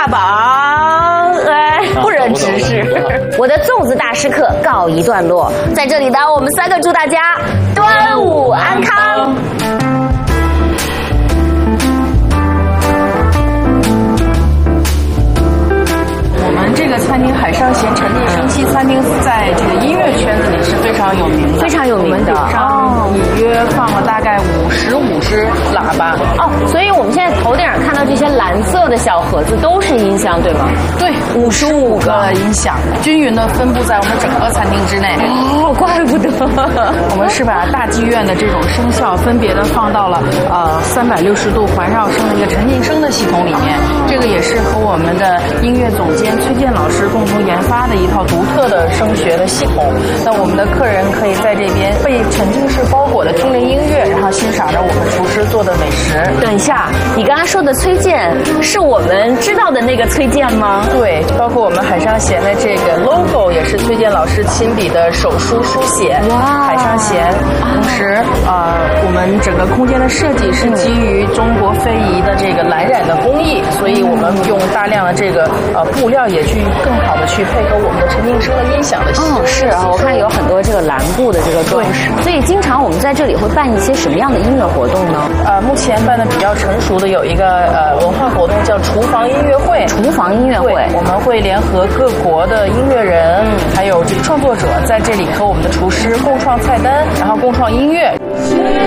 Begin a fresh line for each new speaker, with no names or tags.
宝，不忍直视。我的粽子大师课告一段落，在这里呢，我们3个祝大家端午安康。
我们这个餐厅海上咸沉淀生息餐厅，在这个音乐圈子里是非常有名的，
非常有名的。
顶上隐约放了大概55只喇叭。
哦，所以我们现在头顶上看到这些蓝色的小盒子都是音箱，对吗？
对，55个音响，均匀的分布在我们整个餐厅之内。
哦，怪不得。
我们是把大剧院的这种声效分别的放到了360度环绕声的一个沉浸声的系统里面。这个也是和我们的音乐总监崔健老师共同研发的一套独特的声学的系统。那我们的客人可以在这边被沉浸式包裹的听着音乐，然后欣赏着我们厨师做的美食。
等一下，你刚刚说的崔健是我们知道的那个崔健吗？
对，包括我们海上咸的这个 logo 也是崔健老师亲笔的手书书写。
哇，
海上咸。同时我们整个空间的设计是基于中国非遗的这个蓝染的工艺，所以我们用大量的这个布料也去更好的去配合我们的沉浸式的音响的系统。
是啊，我看有很多这个蓝布的这个装饰。所以经常我们在这里会办一些什么样的音乐活动呢？
目前办的比较成熟的有一个文化活动叫厨房音乐会。
厨房音乐会，
我们会联合各国的音乐人，还有这个创作者在这里和我们的厨师共创菜单，然后共创音乐。